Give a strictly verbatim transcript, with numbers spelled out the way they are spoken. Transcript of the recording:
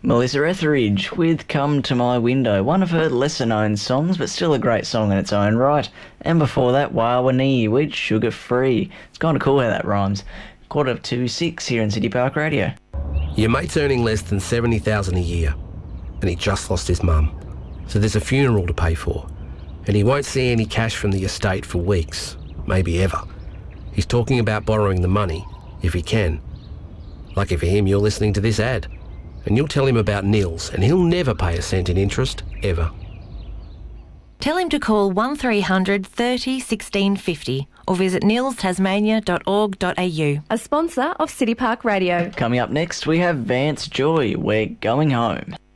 Melissa Etheridge with Come to My Window, one of her lesser known songs but still a great song in its own right. And before that, Wawani with Sugar Free. It's kind of cool how that rhymes. Quarter to six here in City Park Radio. Your mate's earning less than seventy thousand dollars a year and he just lost his mum. So there's a funeral to pay for and he won't see any cash from the estate for weeks, maybe ever. He's talking about borrowing the money, if he can. Lucky for him, you're listening to this ad. And you'll tell him about Nils, and he'll never pay a cent in interest, ever. Tell him to call one three hundred thirty sixteen fifty or visit nils tasmania dot org dot a u. A sponsor of City Park Radio. Coming up next, we have Vance Joy, We're Going Home.